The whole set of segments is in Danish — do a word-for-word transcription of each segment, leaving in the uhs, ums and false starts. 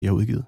I har udgivet?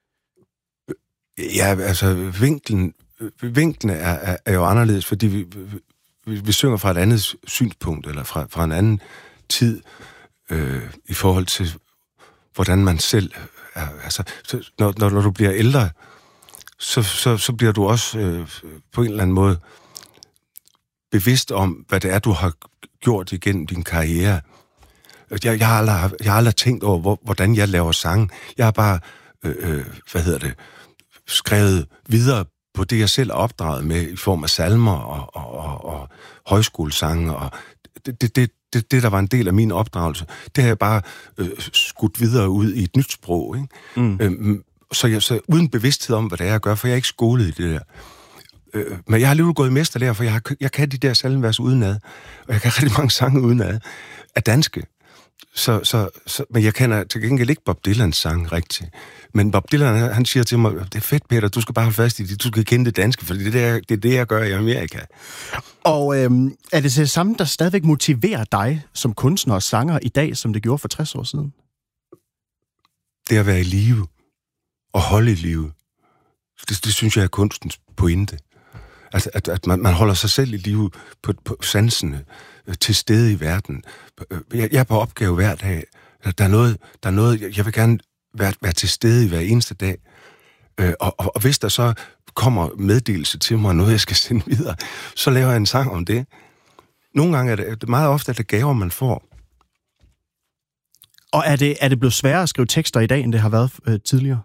Ja, altså, vinklen, vinklen er, er, er jo anderledes, fordi vi, vi, vi synger fra et andet synspunkt, eller fra, fra en anden tid, øh, i forhold til, hvordan man selv er. Altså, så, når, når, når du bliver ældre, så, så, så bliver du også øh, på en eller anden måde bevidst om, hvad det er, du har gjort igennem din karriere. Jeg, jeg, har, aldrig, jeg har aldrig tænkt over, hvor, hvordan jeg laver sange. Jeg har bare, øh, øh, hvad hedder det, skrevet videre på det, jeg selv er opdraget med, i form af salmer og, og, og, og højskolesange. Og det, det, det, det, det, der var en del af min opdragelse, det har jeg bare øh, skudt videre ud i et nyt sprog. Ikke? Mm. Øhm, så, jeg, så uden bevidsthed om, hvad det er, jeg gør, for jeg er ikke skolet i det der. Øh, men jeg har alligevel gået i mesterlærer, for jeg, har, jeg kan de der salmevers udenad, og jeg kan rigtig mange sange udenad af danske. Så, så, så, men jeg kender til gengæld ikke Bob Dylans sang rigtigt. Men Bob Dylan, han siger til mig, det er fedt, Peter, du skal bare holde fast i det, du skal kende det danske, for det er det, jeg, det, er det, jeg gør i Amerika. Og øhm, er det det samme, der stadigvæk motiverer dig som kunstner og sanger i dag, som det gjorde for tres år siden? Det at være i live og holde i live, det, det synes jeg er kunstens pointe. Altså, at, at man, man holder sig selv i live på, på sansene, til stede i verden. Jeg, jeg er på opgave hver dag. Der er noget, der er noget jeg vil gerne være, være til stede i hver eneste dag. Og, og, og hvis der så kommer meddelelse til mig, noget jeg skal sende videre, så laver jeg en sang om det. Nogle gange er det, meget ofte er det gaver, man får. Og er det, er det blevet sværere at skrive tekster i dag, end det har været øh, tidligere?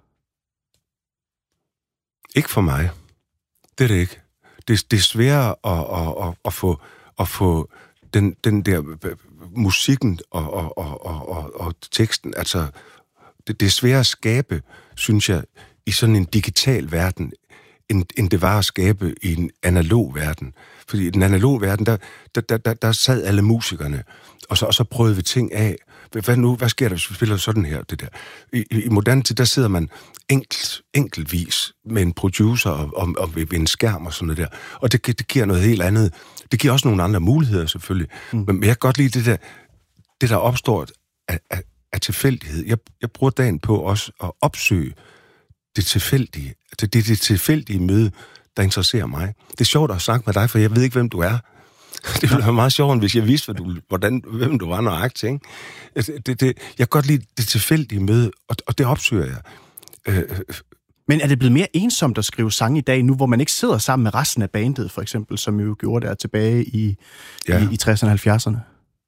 Ikke for mig. Det er det ikke. Det, det er sværere at, at, at, at, få, at få den, den der musikken og, og, og, og, og teksten, altså det, det er sværere at skabe, synes jeg, i sådan en digital verden, end, end det var at skabe i en analog verden. Fordi i den analog verden, der, der, der, der, der sad alle musikerne, og så, og så prøvede vi ting af. Hvad nu? Hvad sker der, hvis vi spiller sådan her, det der? I, i, i moderne tid, der sidder man enkelt, enkeltvis med en producer og, og, og ved en skærm og sådan noget der. Og det, det giver noget helt andet. Det giver også nogle andre muligheder, selvfølgelig. Mm. Men jeg kan godt lide det der, det der opstår af, af, af tilfældighed. Jeg, jeg bruger dagen på også at opsøge det tilfældige. Det, det er det tilfældige møde, der interesserer mig. Det er sjovt at snakke med dig, for jeg ved ikke, hvem du er. Det ville være meget sjovt, hvis jeg vidste, hvad du, hvordan, hvem du var nøjagtig, ikke? Det, det, jeg kan godt lide det tilfældige møde, og, og det opsøger jeg. Øh, Men er det blevet mere ensomt at skrive sange i dag, nu hvor man ikke sidder sammen med resten af bandet, for eksempel, som jo gjorde der tilbage i, ja. i, i tresserne og halvfjerdserne?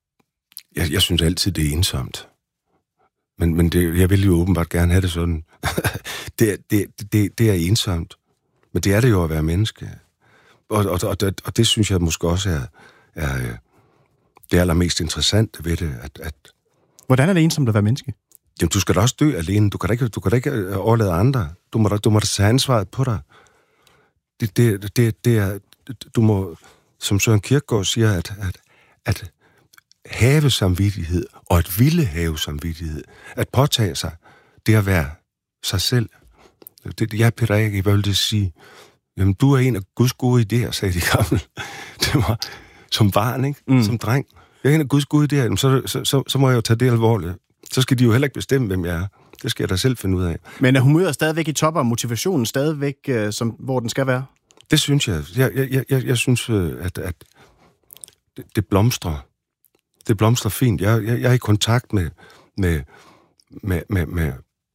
Jeg, jeg synes altid, det er ensomt. Men, men det, jeg vil jo åbenbart gerne have det sådan. det, det, det, det er ensomt. Men det er det jo at være menneske. Og, og, og, og, og det synes jeg måske også er, er det allermest interessante ved det. At, at Hvordan er det ensomt at være menneske? Jamen, du skal da også dø alene. Du kan da ikke, du kan da ikke overlade andre. Du må da, du må da tage ansvaret på dig. Det, det, det, det er, du må, som Søren Kierkegaard siger, at, at, at have samvittighed, og at ville have samvittighed, at påtage sig, det at være sig selv. Det, jeg, Peter Ake, hvad vil det sige? Jamen, du er en af Guds gode idéer, sagde de gamle. Det var som barn, ikke? Mm. Som dreng. Jeg er en af Guds gode idéer, så, så, så, så må jeg jo tage det alvorligt. Så skal de jo heller ikke bestemme, hvem jeg er. Det skal jeg da selv finde ud af. Men er humøret stadigvæk i top, og motivationen stadigvæk, øh, som, hvor den skal være? Det synes jeg. Jeg, jeg, jeg, jeg synes, at, at det, det blomstrer. Det blomstrer fint. Jeg, jeg, jeg er i kontakt med... med, med, med, med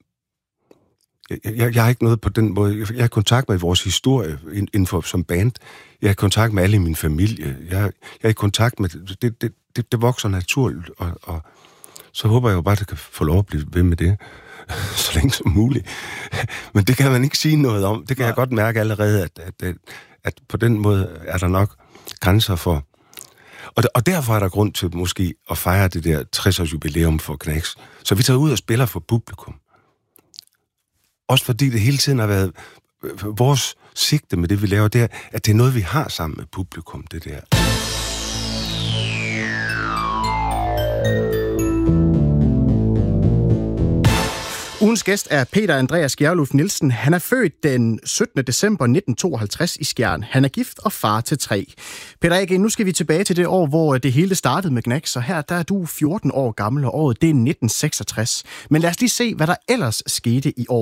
Jeg, jeg har ikke noget på den måde. Jeg er i kontakt med vores historie inden for som band. Jeg er i kontakt med alle i min familie. Jeg, jeg er i kontakt med... Det, det, det, det vokser naturligt, og, og så håber jeg jo bare, at det kan få lov at blive ved med det, så længe som muligt. Men det kan man ikke sige noget om. Det kan Nej. jeg godt mærke allerede, at, at, at, at på den måde er der nok grænser for... Og, og derfor er der grund til måske at fejre det der tres-års jubilæum for Knacks. Så vi tager ud og spiller for publikum. Også fordi det hele tiden har været vores sigte med det, vi laver, det er, at det er noget, vi har sammen med publikum, det der. Ugens gæst er Peter Andreas Gjerluf Nielsen. Han er født den syttende december nitten tooghalvtreds i Skjern. Han er gift og far til tre. Peter A G, nu skal vi tilbage til det år, hvor det hele startede med Gnags, og her der er du fjorten år gammel, og året det er nitten seksogtres. Men lad os lige se, hvad der ellers skete i år.